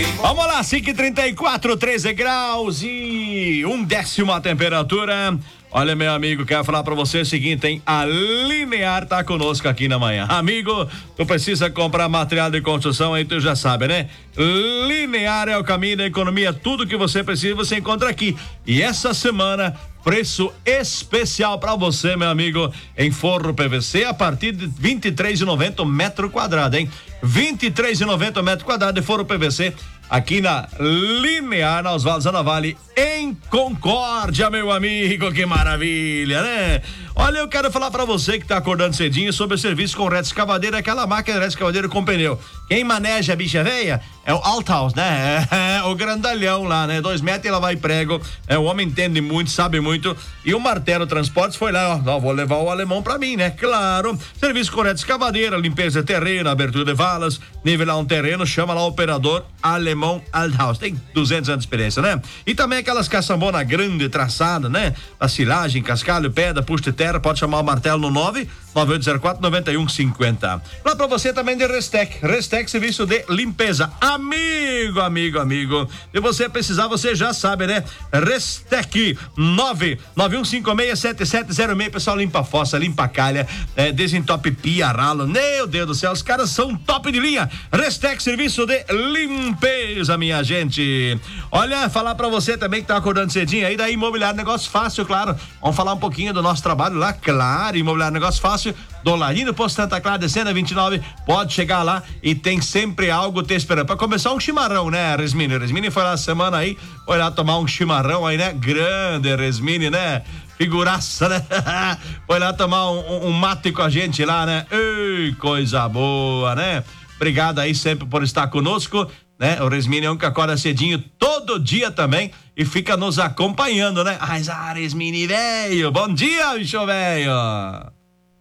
Vamos lá, 5h34, 13 graus e 1/10 a temperatura. Olha, meu amigo, quero falar pra você o seguinte, hein? A Linear tá conosco aqui na manhã. Amigo, tu precisa comprar material de construção, aí tu já sabe, né? Linear é o caminho da economia, tudo que você precisa você encontra aqui. E essa semana, preço especial pra você, meu amigo, em forro PVC a partir de R$23,90 metro quadrado, hein? R$23,90 metro quadrado de forro PVC aqui na Linear, na Osvaldo Zanavale, em Concórdia, meu amigo, que maravilha, né? Olha, eu quero falar pra você que tá acordando cedinho sobre o serviço com reta escavadeira, aquela máquina de reta escavadeira com pneu. Quem maneja a bicha velha é o Althaus, né? É o grandalhão lá, né? 2 metros e lá vai prego. O homem entende muito, sabe muito. E o Martelo Transportes foi lá, ó, vou levar o alemão pra mim, né? Claro. Serviço com reta escavadeira, limpeza de terreno, abertura de valas, nivelar um terreno, chama lá o operador alemão Althaus. Tem 200 anos de experiência, né? E também aquelas caçambona grande, traçada, né? A silagem, cascalho, pedra, puxa de terra, pode chamar o Martelo no 99804-9150. Lá pra você também de Restec. Restec, serviço de limpeza. Amigo. Se você precisar, você já sabe, né? Restec 991567706. Pessoal, limpa a fossa, limpa a calha, desentope pia, ralo. Meu Deus do céu, os caras são top de linha. Restec, serviço de limpeza, minha gente. Olha, falar pra você também que tá acordando cedinho aí da Imobiliário Negócio Fácil, claro. Vamos falar um pouquinho do nosso trabalho lá, claro. Imobiliário Negócio Fácil, do Larino Posto Santa Clara, descendo a 29, pode chegar lá e tem sempre algo te esperando. Pra começar um chimarrão, né, Resmini? Resmini foi lá semana aí, foi lá tomar um chimarrão aí, né? Grande Resmini, né? Figuraça, né? Foi lá tomar um mate com a gente lá, né? Ei, coisa boa, né? Obrigado aí sempre por estar conosco, né? O Resmini é um que acorda cedinho todo dia também e fica nos acompanhando, né? Resmini velho, bom dia, bicho velho!